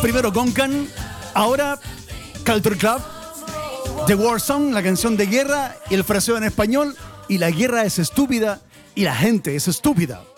Primero Gonkan, ahora Culture Club, The War Song, la canción de guerra y el fraseo en español. Y la guerra es estúpida y la gente es estúpida.